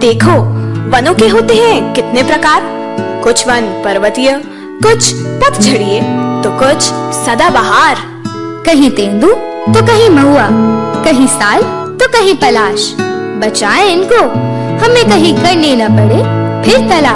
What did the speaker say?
देखो, वनों के होते हैं कितने प्रकार। कुछ वन पर्वतीय, कुछ पतझड़िए, तो कुछ सदाबहार। कहीं तेंदू तो कहीं महुआ, कहीं साल तो कहीं पलाश। बचाएं इनको, हमें कहीं करनी न पड़े फिर तलाश।